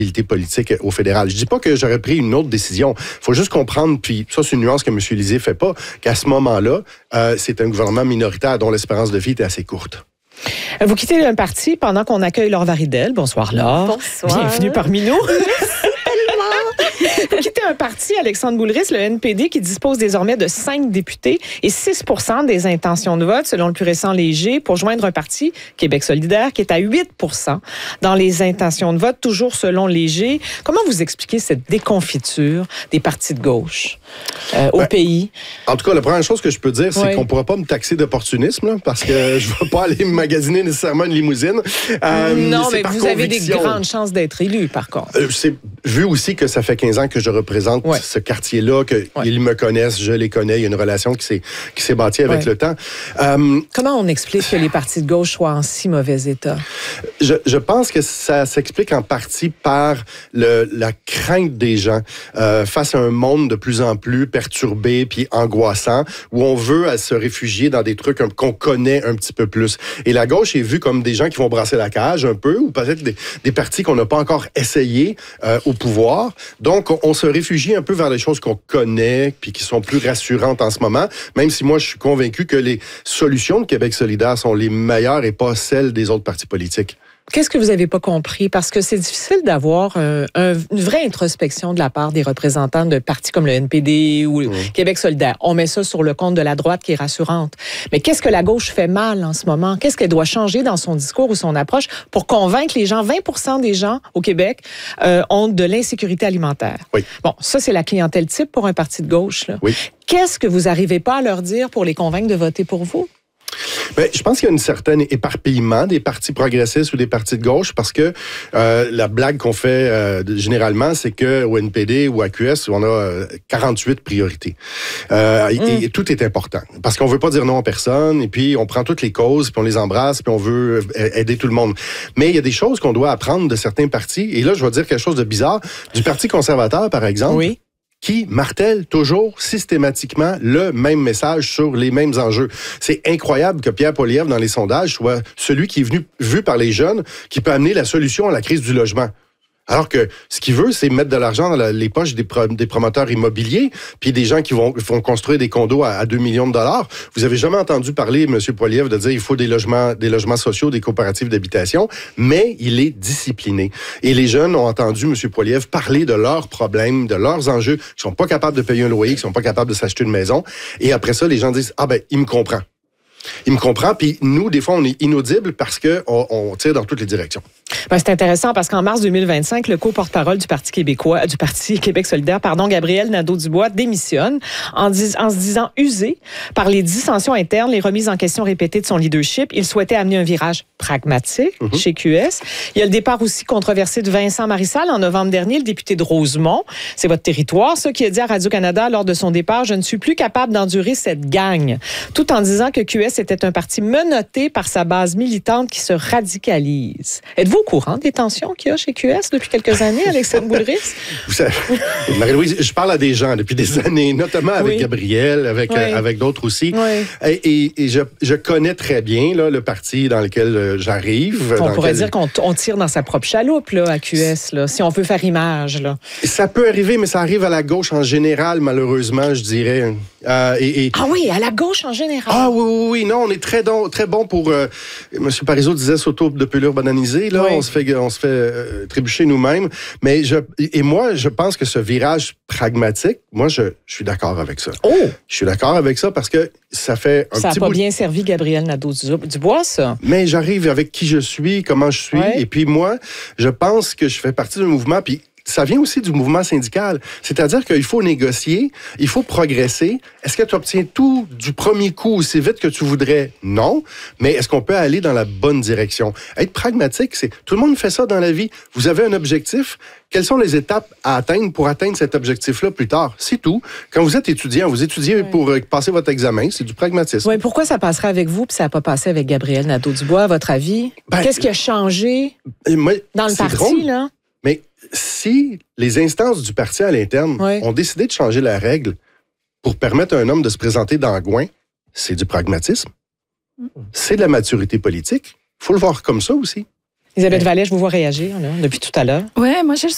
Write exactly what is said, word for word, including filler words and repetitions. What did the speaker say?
politique au fédéral. Je dis pas que j'aurais pris une autre décision. Il faut juste comprendre, puis ça, c'est une nuance que M. Lisée fait pas, qu'à ce moment-là, euh, c'est un gouvernement minoritaire dont l'espérance de vie était assez courte. Vous quittez un parti pendant qu'on accueille Laure Varidel. Bonsoir, Laure. Bonsoir. Bienvenue parmi nous. Vous quittez un parti, Alexandre Boulris, le N P D, qui dispose désormais de cinq députés et six pour cent des intentions de vote, selon le plus récent Léger, pour joindre un parti, Québec solidaire, qui est à huit pour cent dans les intentions de vote, toujours selon Léger. Comment vous expliquez cette déconfiture des partis de gauche euh, au ben, pays? En tout cas, la première chose que je peux dire, c'est oui. qu'on ne pourra pas me taxer d'opportunisme, là, parce que je ne vais pas aller magasiner nécessairement une limousine. Euh, non, mais vous conviction. avez des grandes chances d'être élu, par contre. Euh, c'est vu aussi que ça fait quinze ans que je représente ouais. ce quartier-là, qu'ils ouais. me connaissent, je les connais, il y a une relation qui s'est, qui s'est bâtie avec ouais. le temps. Euh, Comment on explique que les partis de gauche soient en si mauvais état? Je, je pense que ça s'explique en partie par le, la crainte des gens euh, face à un monde de plus en plus perturbé puis angoissant, où on veut se réfugier dans des trucs qu'on connaît un petit peu plus. Et la gauche est vue comme des gens qui vont brasser la cage un peu, ou peut-être des, des partis qu'on n'a pas encore essayé euh, au pouvoir. Donc, on, on se réfugie un peu vers les choses qu'on connaît puis qui sont plus rassurantes en ce moment, même si moi, je suis convaincu que les solutions de Québec solidaire sont les meilleures et pas celles des autres partis politiques. Qu'est-ce que vous n'avez pas compris? Parce que c'est difficile d'avoir un, un, une vraie introspection de la part des représentants de partis comme le N P D ou mmh. Québec solidaire. On met ça sur le compte de la droite qui est rassurante. Mais qu'est-ce que la gauche fait mal en ce moment? Qu'est-ce qu'elle doit changer dans son discours ou son approche pour convaincre les gens? vingt pour cent des gens au Québec euh, ont de l'insécurité alimentaire. Oui. Bon, ça, c'est la clientèle type pour un parti de gauche, là. Oui. Qu'est-ce que vous n'arrivez pas à leur dire pour les convaincre de voter pour vous? Bien, je pense qu'il y a une certaine éparpillement des partis progressistes ou des partis de gauche parce que euh, la blague qu'on fait euh, généralement, c'est qu'au N P D ou à Q S, on a euh, quarante-huit priorités. Euh, mm. et, et tout est important parce qu'on veut pas dire non à personne et puis on prend toutes les causes puis on les embrasse puis on veut aider tout le monde. Mais il y a des choses qu'on doit apprendre de certains partis. Et là, je vais dire quelque chose de bizarre. Du Parti conservateur, par exemple. Oui. Qui martèle toujours systématiquement le même message sur les mêmes enjeux. C'est incroyable que Pierre Poilievre, dans les sondages, soit celui qui est venu vu par les jeunes, qui peut amener la solution à la crise du logement. Alors que ce qu'il veut, c'est mettre de l'argent dans la, les poches des, pro, des promoteurs immobiliers, puis des gens qui vont, vont construire des condos à, à deux millions de dollars. Vous avez jamais entendu parler, M. Poilievre, de dire il faut des logements, des logements sociaux, des coopératives d'habitation, mais il est discipliné. Et les jeunes ont entendu M. Poilievre parler de leurs problèmes, de leurs enjeux, qui sont pas capables de payer un loyer, qui sont pas capables de s'acheter une maison. Et après ça, les gens disent ah ben il me comprend. Il me comprend, puis nous, des fois, on est inaudibles parce qu'on on tire dans toutes les directions. Ben, c'est intéressant parce qu'en mars deux mille vingt-cinq, le co-porte-parole du Parti québécois, du Parti Québec solidaire, pardon, Gabriel Nadeau-Dubois, démissionne en, dis, en se disant usé par les dissensions internes, les remises en question répétées de son leadership. Il souhaitait amener un virage pragmatique mm-hmm. chez Q S. Il y a le départ aussi controversé de Vincent Marissal en novembre dernier, le député de Rosemont. C'est votre territoire, ça, qui a dit à Radio-Canada lors de son départ, je ne suis plus capable d'endurer cette gang. Tout en disant que Q S était un parti menotté par sa base militante qui se radicalise. Êtes-vous au courant des tensions qu'il y a chez Q S depuis quelques années, Alexandre Boulris? Vous savez, Marie-Louise, je parle à des gens depuis des années, notamment avec oui. Gabriel, avec, oui. euh, avec d'autres aussi. Oui. Et, et, et je, je connais très bien là, le parti dans lequel euh, j'arrive. On pourrait lequel... dire qu'on on tire dans sa propre chaloupe là, à Q S, là, si on veut faire image. Là. Ça peut arriver, mais ça arrive à la gauche en général, malheureusement, je dirais. Euh, et, et... Ah oui, à la gauche en général. Ah oui, oui, oui. Non, on est très, don, très bon pour... Euh, M. Parizeau disait s'auto de pelure bananisée. Là, oui. on se fait, on se fait euh, trébucher nous-mêmes. Mais je, et moi, je pense que ce virage pragmatique, moi, je, je suis d'accord avec ça. Oh! Je suis d'accord avec ça parce que ça fait un ça petit bout... Ça n'a pas bout... bien servi Gabriel Nadeau-Dubois, ça. Mais j'arrive avec qui je suis, comment je suis. Ouais. Et puis moi, je pense que je fais partie d'un mouvement... Puis ça vient aussi du mouvement syndical. C'est-à-dire qu'il faut négocier, il faut progresser. Est-ce que tu obtiens tout du premier coup aussi vite que tu voudrais? Non. Mais est-ce qu'on peut aller dans la bonne direction? Être pragmatique, c'est... Tout le monde fait ça dans la vie. Vous avez un objectif. Quelles sont les étapes à atteindre pour atteindre cet objectif-là plus tard? C'est tout. Quand vous êtes étudiant, vous étudiez oui. pour passer votre examen. C'est du pragmatisme. Oui, pourquoi ça passerait avec vous puis ça n'a pas passé avec Gabriel Nadeau-Dubois, à votre avis? Ben, Qu'est-ce qui a changé moi, dans le parti, drôle. là? Mais si les instances du parti à l'interne oui. ont décidé de changer la règle pour permettre à un homme de se présenter dans Gouin, c'est du pragmatisme. Mm. C'est de la maturité politique. Il faut le voir comme ça aussi. Elisabeth Vallet, je vous vois réagir là, depuis tout à l'heure. Oui, moi, je